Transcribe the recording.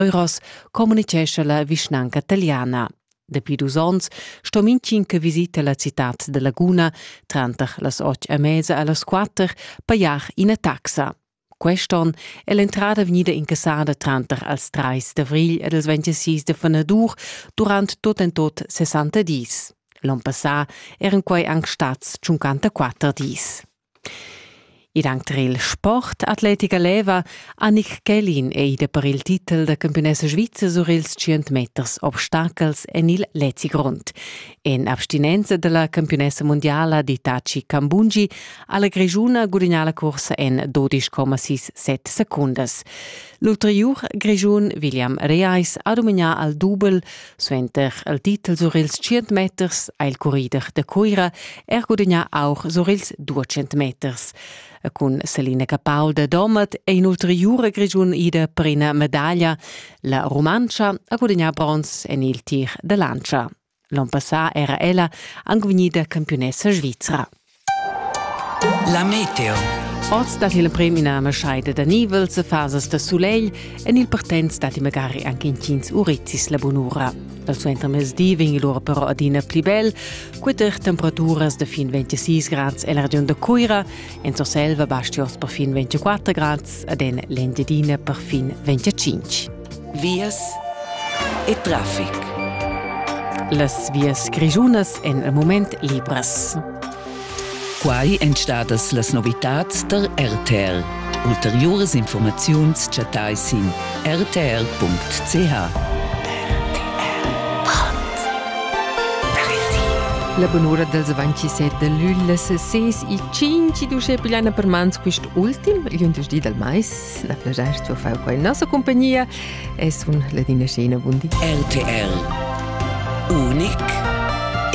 euros comunichescha la Vischnanca italiana. Dapi 2 ans sto mincin che visita la città de Laguna, trantach las 8:30 a las 4, pagar in taxa. Quest'on è l'entrada vegnida incassada trantach als 3 d'avril ed als 26 de Fenadur durant tot en tot 60 dis. L'an passà eran quei anche stats 54 dis. Id anche il sport atletica leva, Annick Kellin è ida per il titel da campionessa svizza sur ils 100 meters obstacles en il Letzigrund. In abstinenza della campionessa mondiala di Tachi Kambunji, alla Grigiuna guadagna la corsa en 12,67 secundas. L'ulterior Grigiun William Reis ha dominà al double, suenter al titel sur ils 100 meters, al corrider de Coira, guadagna auch sur ils 200 meters. Con Selina Capaul da Domat e in ulteriore Grigiun ida per una medaglia, la Romancia ha guadagna bronze en il tir de lancia. L'an passà era ella anche campionessa svizzera. La meteo. Oggi dati il premio in una scheide da nivel, se fasas da soleil, e il partenz dati magari anche in 15 urizzis la bonura. Dal suo intermesdì vengi loro però ad una plibel, queter temperaturas da fin 26 grads e la regione da Coira, en so selva bastios per fin 24 grads, ed en l'Engadina per fin 25. Vias e traffic. Las vias grigiunas en el moment libres. Quai entstadas las novitats der RTR. Ulteriores informaziuns chatai sin rtr.ch. La bonura del 27 de luglio, 6:05, du scegliana per mans quest ultim, l'undesdì del mais, la plager tu fai qua in nostra compagnia, e sun la dina scena buondì. RTR. Unic